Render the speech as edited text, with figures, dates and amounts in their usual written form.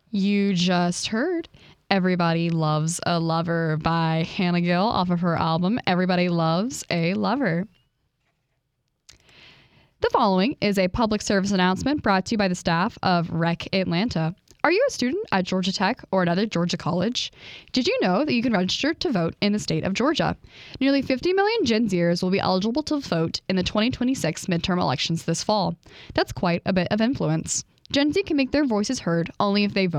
You just heard Everybody Loves a Lover by Hannah Gill off of her album Everybody Loves a Lover. The following is a public service announcement brought to you by the staff of Rec Atlanta. Are you a student at Georgia Tech or another Georgia college? Did you know that you can register to vote in the state of Georgia? Nearly 50 million Gen Zers will be eligible to vote in the 2026 midterm elections this fall. That's quite a bit of influence. Gen Z can make their voices heard only if they vote.